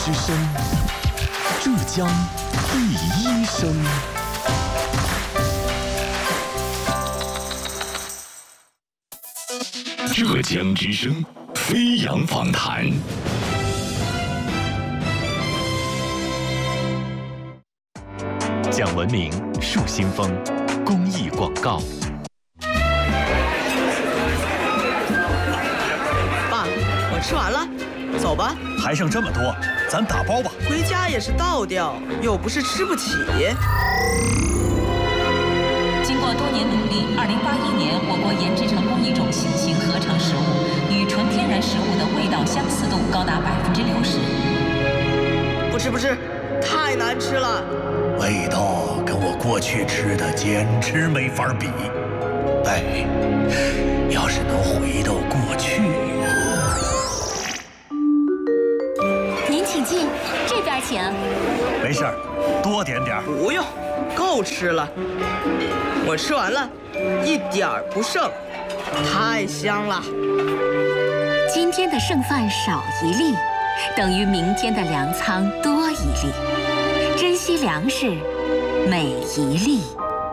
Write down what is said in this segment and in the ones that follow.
之声，浙江第一声。浙江之声，飞扬访谈。讲文明，树新风，公益广告。 爸，我吃完了，走吧。 还剩这么多，咱打包吧。 回家也是倒掉，又不是吃不起。 经过多年努力，2081年我国研制成功一种新型合成食物，与纯天然食物的味道相似度高达60%。 不吃，太难吃了。 味道跟我过去吃的简直没法比。哎，要是能回到过去。 您请进，这边请。 没事儿，多点点儿。 不用，够吃了。我吃完了，一点儿不剩，太香了。 今天的剩饭少一粒，等于明天的粮仓多一粒。珍惜粮食，每一粒。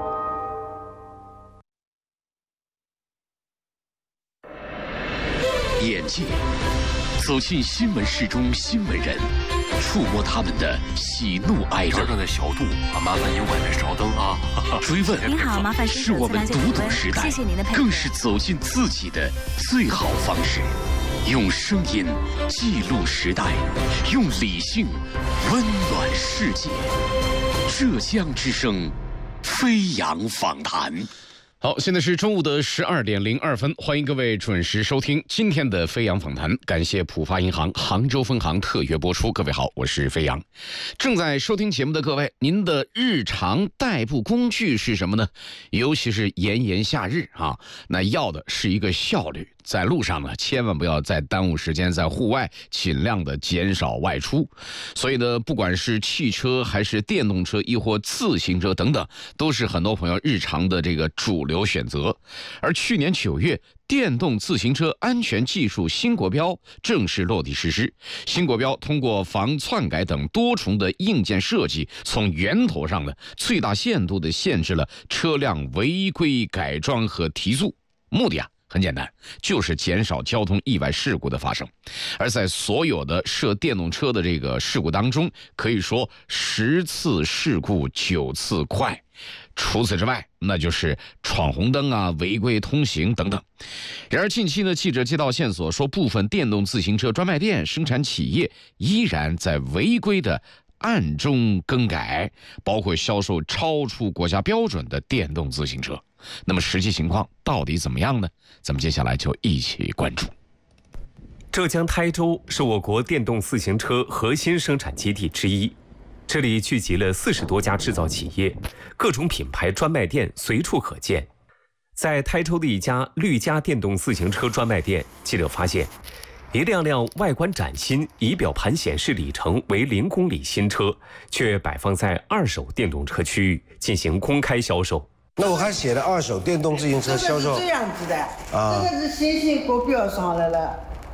眼界，走进新闻室中新闻人，触摸他们的喜怒哀乐。 这的小度，麻烦您外面稍等啊。 追问， 您好，麻烦是我们读懂时代， 谢谢您的配合， 更是走进自己的最好方式。用声音记录时代，用理性温暖世界。浙江之声，飞扬访谈。好，现在是中午的12点02分，欢迎各位准时收听今天的飞扬访谈。感谢浦发银行杭州分行特约播出。各位好，我是飞扬。正在收听节目的各位，您的日常代步工具是什么呢？尤其是炎炎夏日啊，那要的是一个效率。在路上呢，千万不要再耽误时间，在户外尽量的减少外出。所以呢，不管是汽车还是电动车，亦或自行车等等，都是很多朋友日常的这个主流选择。而去年9月，电动自行车安全技术新国标正式落地实施。新国标通过防篡改等多重的硬件设计，从源头上呢最大限度的限制了车辆违规改装和提速，目的很简单，就是减少交通意外事故的发生。而在所有的涉电动车的这个事故当中，可以说10次事故9次快。除此之外，那就是闯红灯啊、违规通行等等。然而近期呢，记者接到线索说，部分电动自行车专卖店、生产企业依然在违规的暗中更改，包括销售超出国家标准的电动自行车。那么实际情况到底怎么样呢？咱们接下来就一起关注。 浙江台州是我国电动自行车核心生产基地之一，这里聚集了40多家制造企业，各种品牌专卖店随处可见。在台州的一家绿嘉电动自行车专卖店，记者发现一辆辆外观崭新、仪表盘显示里程为0公里新车，却摆放在二手电动车区域进行公开销售。 那我还写了二手电动自行车销售， 这样子的，这个是新国标上来了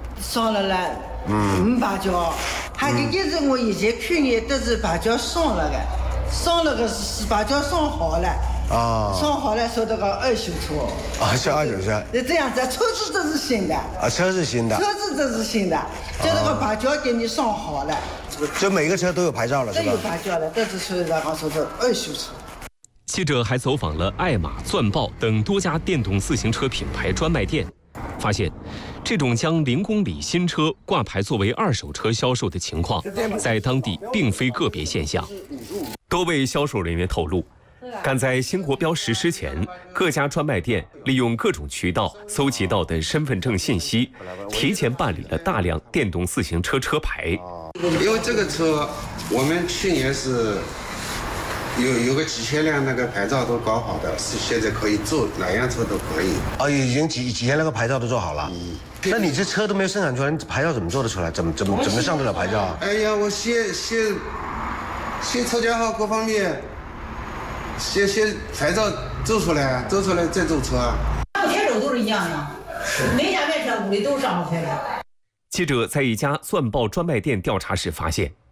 ，5把胶，还有一是我以前去年都是把胶上了个是把胶上好了。上好了，收到个二手车。 是二手车。 这样子，车子这是新的。 车是新的。 车子这是新的，就那个把胶给你上好了。 就每个车都有牌照了，是吧？ 都有牌照了，这是属于然后说的二手车。 记者还走访了爱玛、钻豹等多家电动自行车品牌专卖店，发现这种将0公里新车挂牌作为二手车销售的情况，在当地并非个别现象。多位销售人员透露，赶在新国标实施前，各家专卖店利用各种渠道搜集到的身份证信息，提前办理了大量电动自行车车牌。 因为这个车，我们去年是有个几千辆那个牌照都搞好的，是现在可以做，哪样车都可以。 已经几千辆个牌照都做好了。那你这车都没有生产出来，牌照怎么做得出来？怎么上得了牌照啊？ 哎呀，我先车架号各方面。先牌照做出来再做车。 上牌手都是一样的，每家卖车屋里都上不出来。 记者在一家钻豹专卖店调查时发现，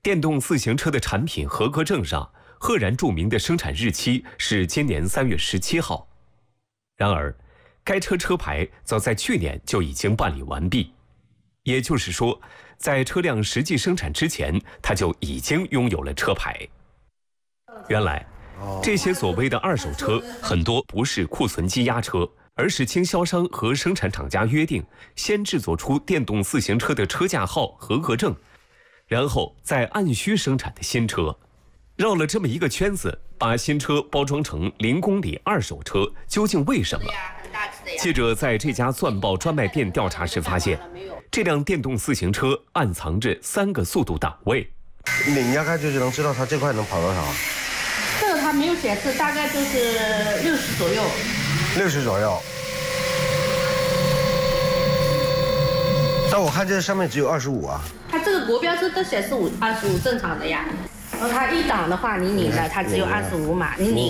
电动自行车的产品合格证上赫然注明的生产日期是今年3月17号。然而，该车车牌早在去年就已经办理完毕，也就是说，在车辆实际生产之前，它就已经拥有了车牌。原来，这些所谓的二手车很多不是库存积压车，而是经销商和生产厂家约定，先制作出电动自行车的车架号合格证，然后再按需生产的新车。绕了这么一个圈子，把新车包装成0公里二手车，究竟为什么？记者在这家钻爆专卖店调查时发现，这辆电动自行车暗藏着3个速度档位。 你压开就能知道它这块能跑多少？ 这个它没有显示，大概就是60左右。 60左右。但我看这上面只有25啊。 它这个国标车都显示25正常的呀。然后它1档的话，你拧了，它只有25码，你拧